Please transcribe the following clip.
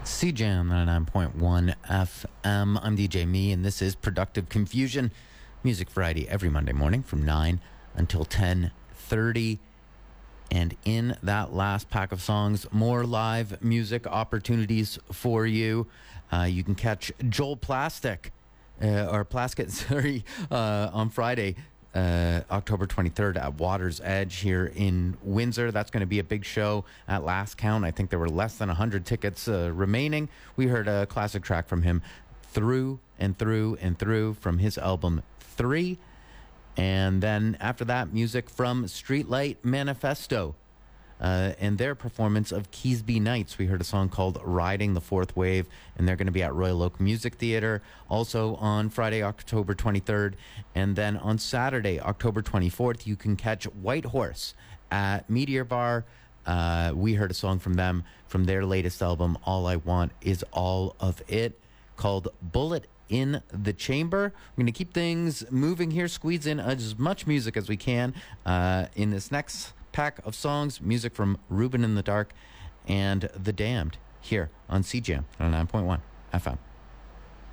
CJAM 99.1 FM. I'm DJ Me, and this is Productive Confusion. Music variety every Monday morning from 9 until 10:30. And in that last pack of songs, more live music opportunities for you. You can catch Joel Plaskett, on Friday, October 23rd at Water's Edge here in Windsor. That's going to be a big show at last count. I think there were less than 100 tickets remaining. We heard a classic track from him, Through and Through and Through, from his album 3. And then after that, music from Streetlight Manifesto and their performance of Keasbey Nights. We heard a song called Riding the Fourth Wave, and they're going to be at Royal Oak Music Theatre also on Friday, October 23rd. And then on Saturday, October 24th, you can catch Whitehorse at Meteor Bar. We heard a song from them from their latest album, All I Want Is All of It, called Bullet in the Chamber. We're going to keep things moving here, squeeze in as much music as we can in this next pack of songs. Music from Ruben in the Dark and The Damned here on CJAM 9.1 FM.